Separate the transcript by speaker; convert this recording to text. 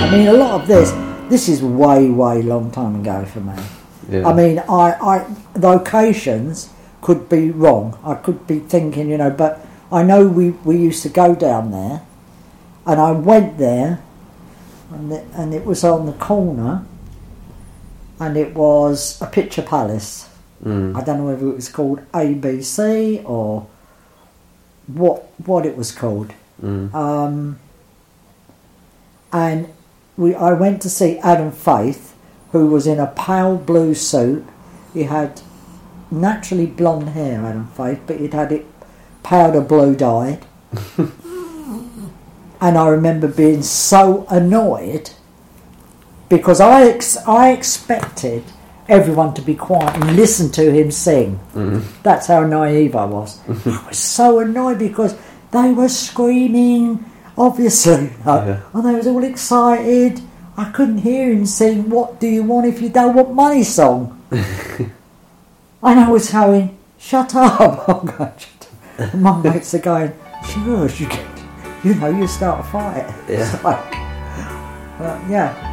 Speaker 1: I mean, a lot of this is way long time ago for me.
Speaker 2: Yeah.
Speaker 1: I mean, I the occasions could be wrong. I could be thinking, but I know we used to go down there, and I went there, and it was on the corner, and it was a picture palace. I don't know whether it was called ABC or what it was called. And I went to see Adam Faith, who was in a pale blue suit. He had naturally blonde hair, Adam Faith, but he'd had it powder blue dyed. And I remember being so annoyed because I expected everyone to be quiet and listen to him sing. That's how naive I was. I was so annoyed because they were screaming, obviously, and they was all excited. I couldn't hear him sing "What Do You Want If You Don't Want Money" song. And I was going, "Shut up!" I'm going, "Shut up." And my mates are going, "Sure, you start a fight."
Speaker 2: Yeah.
Speaker 1: So, yeah.